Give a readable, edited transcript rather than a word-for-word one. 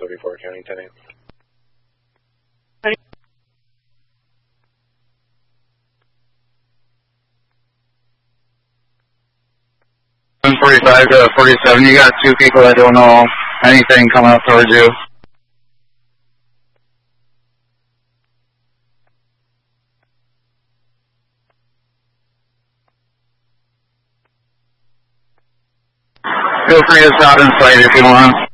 34 County 10-8. 45 to 47, you got two people that don't know anything coming up towards you. Feel free to stop and fight if you want.